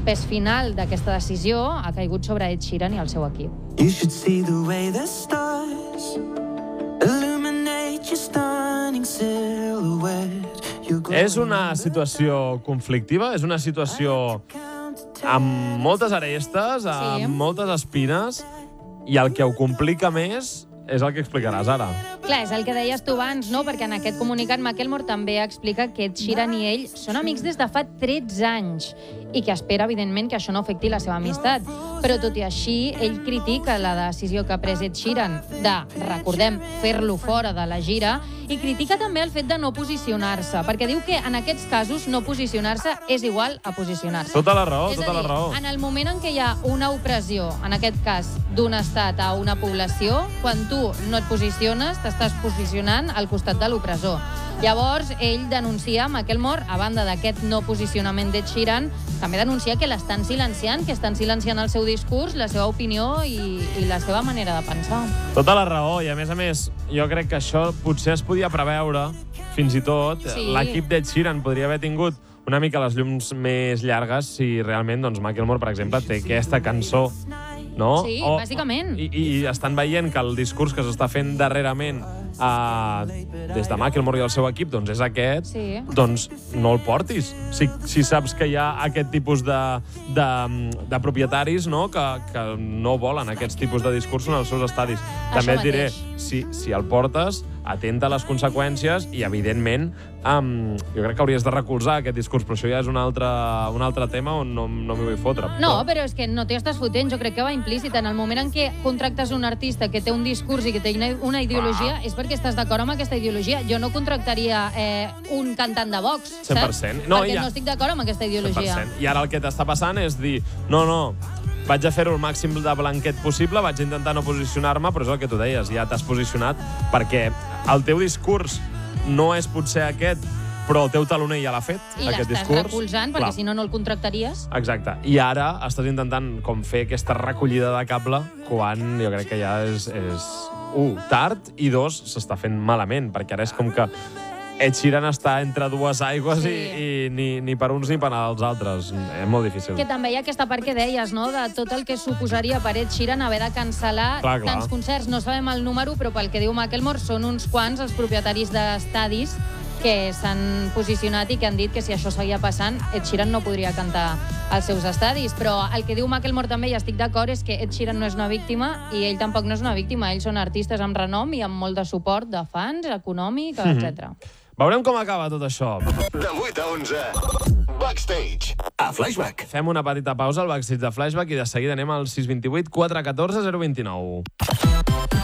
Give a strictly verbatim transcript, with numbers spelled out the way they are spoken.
pes final d'aquesta decisió ha caigut sobre Ed Sheeran i el seu equip. You should see the way the stars illuminate your stunning silhouette. És una situació conflictiva, és una situació amb moltes arestes, amb Sí. moltes espines, i el que ho complica més és el que explicaràs ara. Clar, és el que deies tu abans, no? Perquè en aquest comunicat Macklemore també explica que Ed Sheeran i ell són amics des de fa tretze anys i que espera, evidentment, que això no afecti la seva amistat. Però, tot i així, ell critica la decisió que ha pres Ed Sheeran de, recordem, fer-lo fora de la gira, i critica també el fet de no posicionar-se, perquè diu que en aquests casos no posicionar-se és igual a posicionar-se. Tota la raó, És tota a dir, la raó. en el moment en què hi ha una opressió, en aquest cas d'un estat a una població, quan tu no et posiciones, t'estàs posicionant al costat de l'opressor. Llavors, ell denuncia, Macklemore, a banda d'aquest no posicionament d'Ed Sheeran, també denuncia que l'estan silenciant, que estan silenciant el seu discurs, la seva opinió i, i la seva manera de pensar. Tota la raó, i a més a més, jo crec que això potser es podia preveure, fins i tot. Sí. L'equip d'Ed Sheeran podria haver tingut una mica les llums més llargues si realment, doncs, Macklemore, per exemple, té aquesta cançó, no? Sí, o, bàsicament. I, I estan veient que el discurs que s'està fent darrerament uh, des de Macklemore i el seu equip doncs és aquest, Sí. doncs no el portis. Si, si saps que hi ha aquest tipus de, de, de propietaris, no? Que, que no volen aquests tipus de discursos en els seus estadis. Això També et diré, mateix. si, si el portes, atenta a les conseqüències i, evidentment, um, jo crec que hauries de recolzar aquest discurs, però això ja és un altre, un altre tema on no, no m'hi vull fotre. No, però és que no t'hi estàs fotent, jo crec que va implícit. En el moment en què contractes un artista que té un discurs i que té una, una ideologia, Ah. és perquè estàs d'acord amb aquesta ideologia. Jo no contractaria eh, un cantant de Vox, cent per saps? cent. No, perquè ja. no estic d'acord amb aquesta ideologia. cent per cent. I ara el que t'està passant és dir, no, no, vaig a fer-ho el màxim de blanquet possible, vaig intentar no posicionar-me, però és el que tu deies, ja t'has posicionat, perquè el teu discurs no és potser aquest, però el teu taloner ja l'ha fet, I aquest l'estàs discurs. recolzant, perquè Clar. si no, no el contractaries. Exacte. I ara estàs intentant com fer aquesta recollida de cable quan jo crec que ja és, és un, tard, i dos, s'està fent malament, perquè ara és com que Ed Sheeran està entre dues aigües Sí. i, i ni, ni per uns ni per als altres. És molt difícil. Que també hi ha aquesta part que deies, no?, de tot el que suposaria per Ed Sheeran haver de cancel·lar Clar, clar. tants concerts. No sabem el número, però pel que diu Macklemore són uns quants els propietaris d'estadis que s'han posicionat i que han dit que si això seguia passant, Ed Sheeran no podria cantar als seus estadis. Però el que diu Macklemore també, i estic d'acord, és que Ed Sheeran no és una víctima i ell tampoc no és una víctima. Ells són artistes amb renom i amb molt de suport de fans, econòmic, Mhm. etcètera. Veurem com acaba tot això. De vuit a onze, Backstage, a Flashback. Fem una petita pausa al backstage de Flashback i de seguida anem al sis dos vuit, quatre un quatre, zero dos nou.